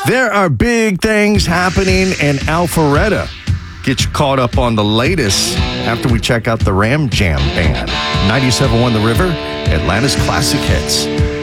There are big things happening in Alpharetta. Get you caught up on the latest after we check out the Ram Jam Band. 97.1 The River, Atlanta's classic hits.